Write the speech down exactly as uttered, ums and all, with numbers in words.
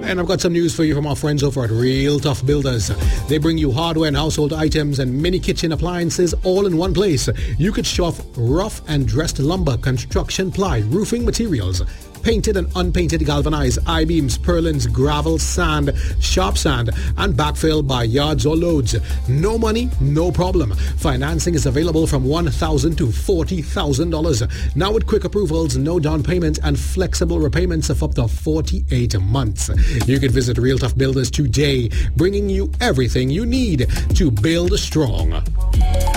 And I've got some news for you from our friends over at Real Tough Builders. They bring you hardware and household items and mini kitchen appliances all in one place. You could shop rough and dressed lumber, construction ply, roofing materials, painted and unpainted galvanized I-beams, purlins, gravel, sand, sharp sand, and backfill by yards or loads. No money, no problem. Financing is available from one thousand dollars to forty thousand dollars. Now with quick approvals, no down payment, and flexible repayments of up to forty-eight months. You can visit Real Tough Builders today, bringing you everything you need to build strong.